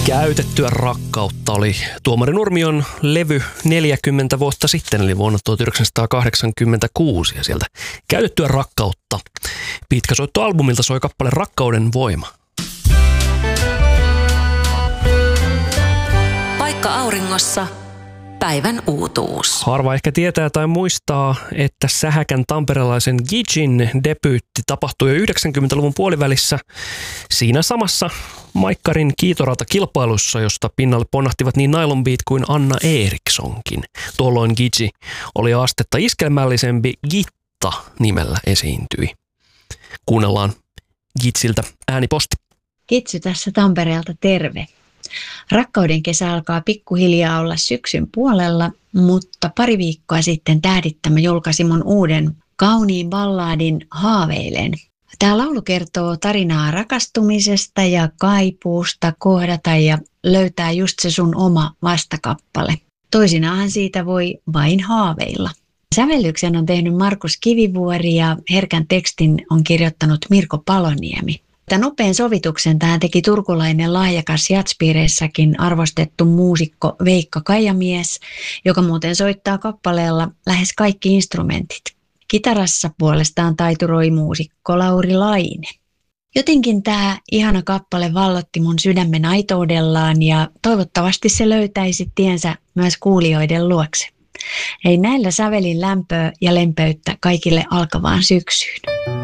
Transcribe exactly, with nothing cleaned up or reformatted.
Käytettyä rakkautta oli Tuomari Nurmion levy neljäkymmentä vuotta sitten, eli vuonna tuhatyhdeksänsataakahdeksankymmentäkuusi. Ja sieltä Käytettyä rakkautta pitkäsoittoalbumilta soi kappale Rakkauden voima. Paikka auringossa. Päivän uutuus. Harva ehkä tietää tai muistaa, että sähäkän tamperelaisen Gigin debyytti tapahtui jo yhdeksänkymmentäluvun puolivälissä siinä samassa Maikkarin kiitorautakilpailussa, josta pinnalle ponnahtivat niin Nylon Beat kuin Anna Erikssonkin. Tuolloin Gigi oli astetta iskelmällisempi, Gitta nimellä esiintyi. Kuunnellaan Gitsiltä ääniposti. Gitsy tässä Tampereelta, terve. Rakkauden kesä alkaa pikkuhiljaa olla syksyn puolella, mutta pari viikkoa sitten Tähdittämä julkaisi mun uuden kauniin ballaadin Haaveilen. Tämä laulu kertoo tarinaa rakastumisesta ja kaipuusta kohdata ja löytää just se sun oma vastakappale. Toisinaan siitä voi vain haaveilla. Sävellyksen on tehnyt Markus Kivivuori ja herkän tekstin on kirjoittanut Mirko Paloniemi. Tämän nopean sovituksen tähän teki turkulainen lahjakas jatspiireissäkin arvostettu muusikko Veikka Kaijamies, joka muuten soittaa kappaleella lähes kaikki instrumentit. Kitarassa puolestaan taituroi muusikko Lauri Laine. Jotenkin tämä ihana kappale vallotti mun sydämen aitoudellaan ja toivottavasti se löytäisi tiensä myös kuulijoiden luokse. Ei näillä sävelin lämpöä ja lempeyttä kaikille alkavaan syksyyn.